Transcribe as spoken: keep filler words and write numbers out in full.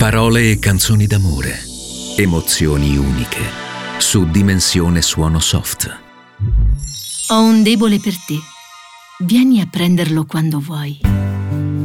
Parole e canzoni d'amore, emozioni uniche, su Dimensione Suono Soft. Ho un debole per te. Vieni a prenderlo quando vuoi.